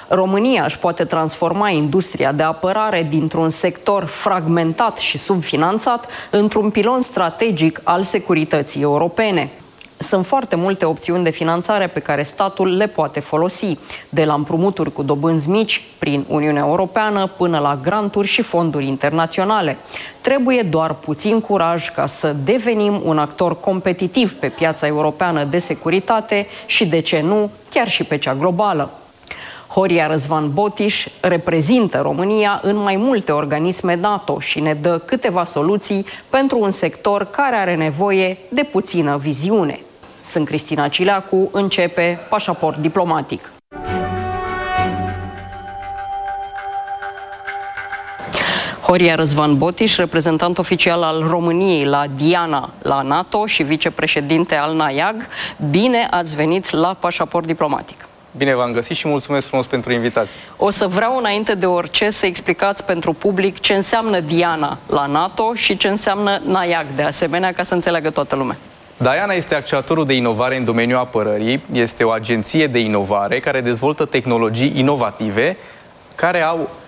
România își poate transforma industria de apărare dintr-un sector fragmentat și subfinanțat într-un pilon strategic al securității europene. Sunt foarte multe opțiuni de finanțare pe care statul le poate folosi, de la împrumuturi cu dobânzi mici prin Uniunea Europeană până la granturi și fonduri internaționale. Trebuie doar puțin curaj ca să devenim un actor competitiv pe piața europeană de securitate și, de ce nu, chiar și pe cea globală. Horia Răzvan Botiș reprezintă România în mai multe organisme NATO și ne dă câteva soluții pentru un sector care are nevoie de puțină viziune. Sunt Cristina Cileacu, începe Pașaport Diplomatic. Horia Răzvan Botiș, reprezentant oficial al României la Diana, la NATO și vicepreședinte al NAIAG, bine ați venit la Pașaport Diplomatic. Bine v-am găsit și mulțumesc frumos pentru invitație. O să vreau înainte de orice să explicați pentru public ce înseamnă Diana la NATO și ce înseamnă NAIAG de asemenea, ca să înțeleagă toată lumea. Diana este acceleratorul de inovare în domeniul apărării, este o agenție de inovare care dezvoltă tehnologii inovative care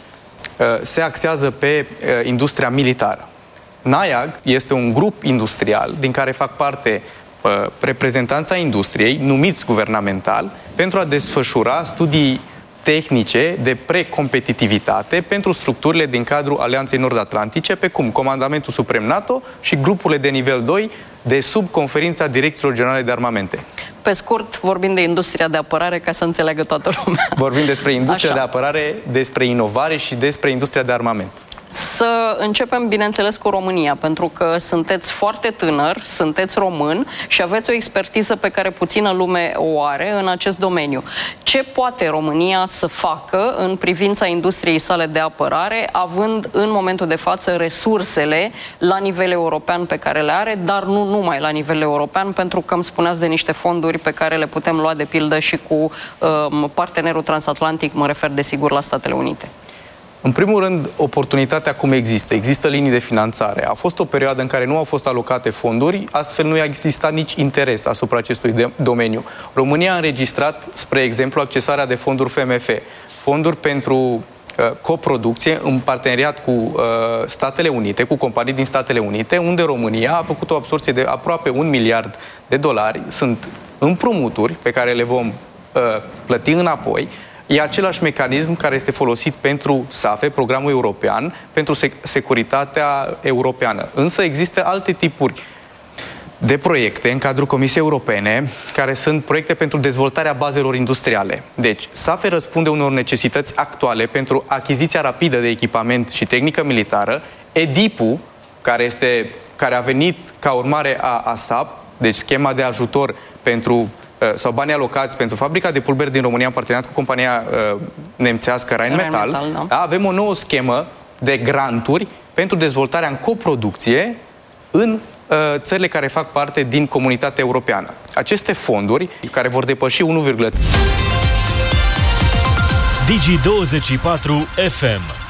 se axează pe industria militară. NAIAG este un grup industrial din care fac parte reprezentanța industriei, numiți guvernamental, pentru a desfășura studii tehnice de precompetitivitate pentru structurile din cadrul Alianței Nord-Atlantice, pe cum Comandamentul Suprem NATO și grupurile de nivel 2 de sub Conferința Direcțiilor Generale de Armamente. Pe scurt, vorbim de industria de apărare, ca să înțeleagă toată lumea. Vorbim despre industria de apărare, despre inovare și despre industria de armament. Să începem, bineînțeles, cu România, pentru că sunteți foarte tânăr, sunteți român și aveți o expertiză pe care puțină lume o are în acest domeniu. Ce poate România să facă în privința industriei sale de apărare, având în momentul de față resursele la nivel european pe care le are, dar nu numai la nivel european, pentru că îmi spuneați de niște fonduri pe care le putem lua de pildă și cu partenerul transatlantic, mă refer desigur la Statele Unite. În primul rând, oportunitatea cum există. Există linii de finanțare. A fost o perioadă în care nu au fost alocate fonduri, astfel nu a existat nici interes asupra acestui domeniu. România a înregistrat, spre exemplu, accesarea de fonduri FMF, fonduri pentru coproducție în parteneriat cu Statele Unite, cu companii din Statele Unite, unde România a făcut o absorbție de aproape $1 miliard. Sunt împrumuturi pe care le vom plăti înapoi. E același mecanism care este folosit pentru SAFE, programul european, pentru securitatea europeană. Însă există alte tipuri de proiecte în cadrul Comisiei Europene, care sunt proiecte pentru dezvoltarea bazelor industriale. Deci, SAFE răspunde unor necesități actuale pentru achiziția rapidă de echipament și tehnică militară. EDIP-ul, care a venit ca urmare a ASAP, deci schema de ajutor sau banii alocați pentru fabrica de pulberi din România în parteneriat cu compania nemțească Rheinmetall, da? Avem o nouă schemă de granturi pentru dezvoltarea în coproducție în țările care fac parte din comunitatea europeană. Aceste fonduri, care vor depăși 1,3 Digi24 FM